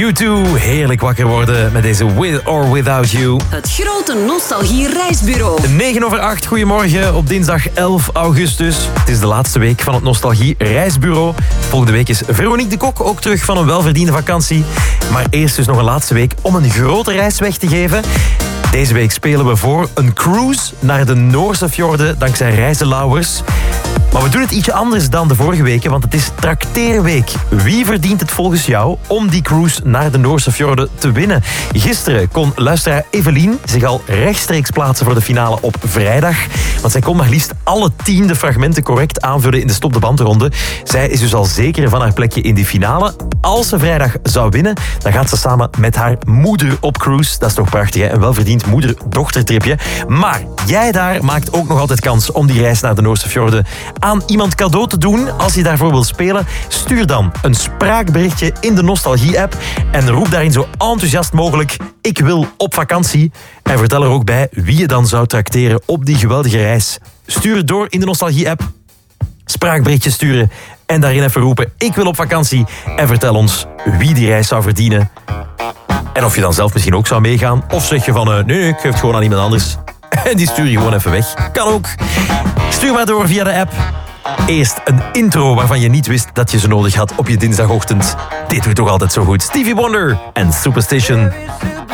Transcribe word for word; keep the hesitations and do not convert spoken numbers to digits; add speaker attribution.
Speaker 1: U twee, heerlijk wakker worden met deze With or Without You.
Speaker 2: Het grote Nostalgie Reisbureau.
Speaker 1: negen over acht, goedemorgen op dinsdag elf augustus. Het is de laatste week van het Nostalgie Reisbureau. Volgende week is Veronique de Kok ook terug van een welverdiende vakantie. Maar eerst dus nog een laatste week om een grote reis weg te geven. Deze week spelen we voor een cruise naar de Noorse fjorden dankzij Reizenlauwers. Maar we doen het ietsje anders dan de vorige weken, want het is trakteerweek. Wie verdient het volgens jou om die cruise naar de Noorse fjorden te winnen? Gisteren kon luisteraar Evelien zich al rechtstreeks plaatsen voor de finale op vrijdag. Want zij kon maar liefst alle tien de fragmenten correct aanvullen in de Stop de Bandronde. Zij is dus al zeker van haar plekje in die finale. Als ze vrijdag zou winnen, dan gaat ze samen met haar moeder op cruise. Dat is toch prachtig, hè? Een welverdiend moeder-dochtertripje. Maar jij daar maakt ook nog altijd kans om die reis naar de Noorse fjorden aan iemand cadeau te doen. Als je daarvoor wil spelen, stuur dan een spraakberichtje in de Nostalgie-app en roep daarin zo enthousiast mogelijk: ik wil op vakantie. En vertel er ook bij wie je dan zou trakteren op die geweldige reis. Stuur het door in de Nostalgie-app. Spraakberichtje sturen en daarin even roepen: ik wil op vakantie. En vertel ons wie die reis zou verdienen. En of je dan zelf misschien ook zou meegaan. Of zeg je van, uh, nee, nee, ik geef het gewoon aan iemand anders. En die stuur je gewoon even weg. Kan ook. Stuur maar door via de app. Eerst een intro waarvan je niet wist dat je ze nodig had op je dinsdagochtend. Dit doet toch altijd zo goed. Stevie Wonder en Superstition.